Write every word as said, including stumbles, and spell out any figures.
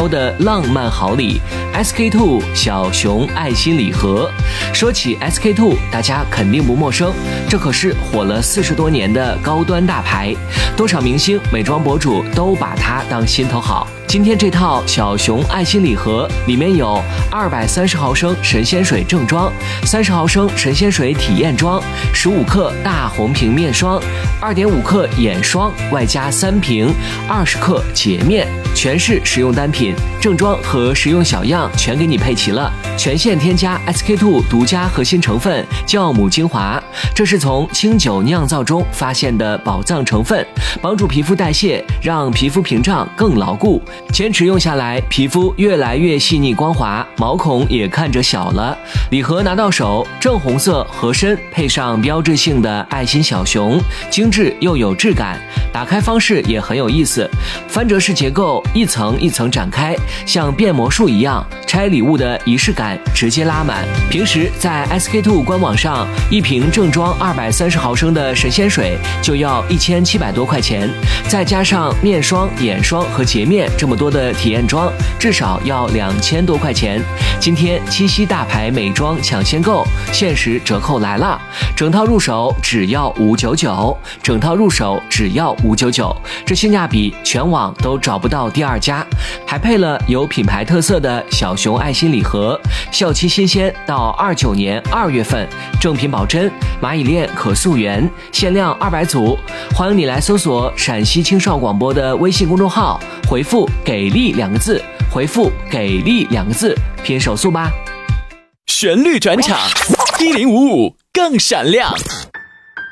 挑的浪漫好礼 S K two 小熊爱心礼盒。说起 S K two， 大家肯定不陌生，这可是火了四十多年的高端大牌，多少明星、美妆博主都把它当心头好。今天这套小熊爱心礼盒里面有二百三十毫升神仙水正装、三十毫升神仙水体验装、十五克大红瓶面霜、二点五克眼霜，外加三瓶二十克洁面，全是实用单品，正装和实用小样全给你配齐了。全线添加 S K two 独家核心成分酵母精华，这是从清酒酿造中发现的宝藏成分，帮助皮肤代谢，让皮肤屏障更牢固。坚持用下来，皮肤越来越细腻光滑，毛孔也看着小了。礼盒拿到手，正红色合身，配上标志性的爱心小熊，精致又有质感。打开方式也很有意思，翻折式结构，一层一层展开，像变魔术一样，拆礼物的仪式感直接拉满。平时在 S K two 官网上，一瓶正装二百三十毫升的神仙水就要一千七百多块钱，再加上面霜、眼霜和洁面这么多的体验装，至少要两千多块钱。今天七夕大牌美妆抢先购，限时折扣来了，整套入手只要五九九，整套入手只要五九九，这性价比全网都找不到第二家。还配了有品牌特色的小熊爱心礼盒，效期新鲜到二九年二月份，正品保真，蚂蚁链可溯源，限量二百组。欢迎你来搜索陕西青少广播的微信公众号，回复给力两个字，回复给力两个字，拼手速吧。 旋律转场，一零五五更闪亮。